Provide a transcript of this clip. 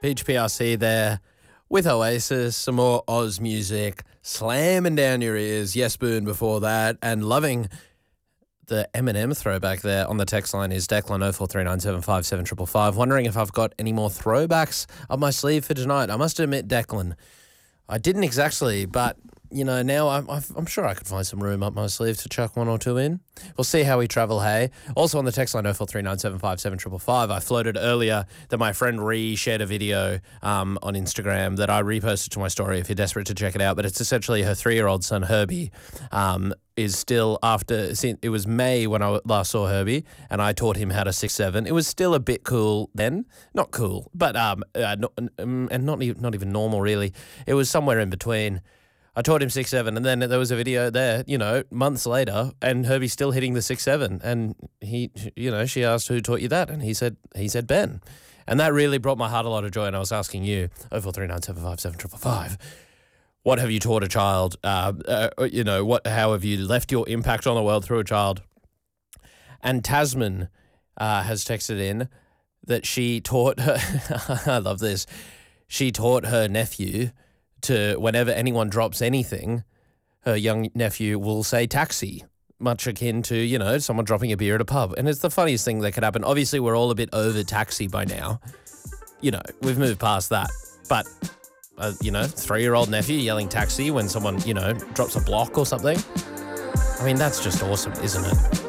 Beach PRC there with Oasis, some more Oz music, slamming down your ears. Yes, Boone before that, and loving the Eminem throwback there on the text line is Declan 0439757555. Wondering if I've got any more throwbacks up my sleeve for tonight. I must admit, Declan, I didn't exactly, but you know, now I'm sure I could find some room up my sleeve to chuck one or two in. We'll see how we travel, hey. Also on the text line 0439757555, I floated earlier that my friend Ree shared a video on Instagram that I reposted to my story if you're desperate to check it out. But it's essentially her 3-year-old son Herbie is still it was May when I last saw Herbie, and I taught him how to 6-7. It was still a bit cool then, not cool, but not even normal really. It was somewhere in between. I taught him 6-7, and then there was a video there, you know, months later, and Herbie's still hitting the 6-7, and she asked who taught you that, and he said Ben, and that really brought my heart a lot of joy. And I was asking you 0439755755. What have you taught a child? How have you left your impact on the world through a child? And Tasman has texted in that she taught her, I love this, she taught her nephew to, whenever anyone drops anything, her young nephew will say taxi, much akin to, you know, someone dropping a beer at a pub. And it's the funniest thing that could happen. Obviously, we're all a bit over taxi by now. You know, we've moved past that. But 3-year-old nephew yelling taxi when someone, you know, drops a block or something. I mean, that's just awesome, isn't it?